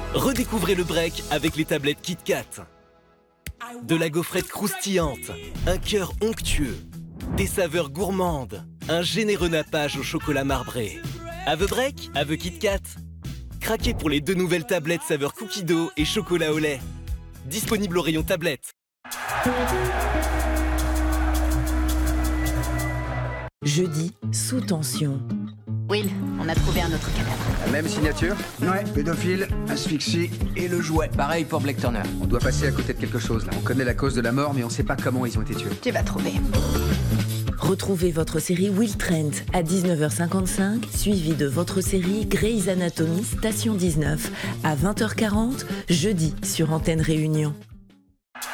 Redécouvrez le break avec les tablettes KitKat. De la gaufrette croustillante, un cœur onctueux, des saveurs gourmandes, un généreux nappage au chocolat marbré. À the break, à the KitKat. Craquez pour les 2 nouvelles tablettes saveur cookie dough et chocolat au lait. Disponible au rayon tablette. Jeudi, sous tension. Will, on a trouvé un autre cadavre. La même signature? Ouais, pédophile, asphyxie et le jouet. Pareil pour Blake Turner. On doit passer à côté de quelque chose là. On connaît la cause de la mort, mais on sait pas comment ils ont été tués. Tu vas trouver. Retrouvez votre série Will Trent à 19h55, suivi de votre série Grey's Anatomy Station 19 à 20h40, jeudi sur Antenne Réunion.